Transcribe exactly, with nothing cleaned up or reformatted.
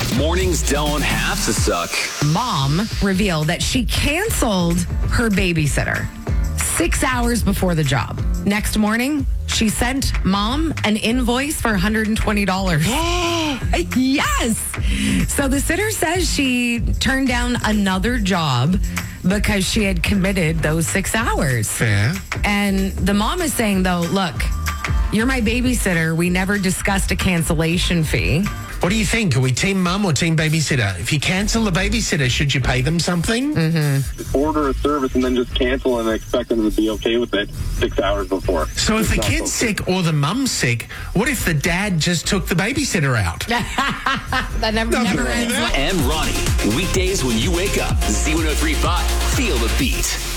Mornings don't have to suck. Mom revealed that she canceled her babysitter six hours before the job. Next morning, she sent mom an invoice for one hundred twenty dollars. Yes. So the sitter says she turned down another job because she had committed those six hours. Fair. And the mom is saying, though, look, you're my babysitter. We never discussed a cancellation fee. What do you think? Are we team mum or team babysitter? If you cancel the babysitter, should you pay them something? Mm-hmm. Order a service and then just cancel and expect them to be okay with it six hours before. So if It's the not kid's so- sick or the mum's sick, what if the dad just took the babysitter out? That never, Nothing never wrong with ends. that. And Ronnie, weekdays when you wake up, Z one oh three point five, feel the beat.